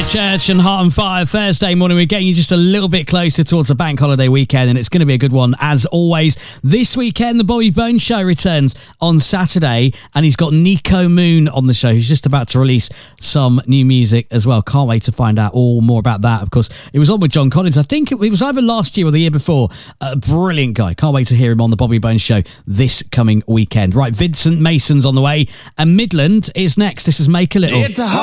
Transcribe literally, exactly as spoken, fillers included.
Church and Heart and Fire Thursday morning. We're getting you just a little bit closer towards a bank holiday weekend, and it's going to be a good one as always. This weekend, the Bobby Bones Show returns on Saturday, and he's got Nico Moon on the show, who's just about to release some new music as well. Can't wait to find out all more about that. Of course, it was on with John Collins. I think it was either last year or the year before. A brilliant guy. Can't wait to hear him on the Bobby Bones Show this coming weekend. Right, Vincent Mason's on the way, and Midland is next. This is Make a Little. It's a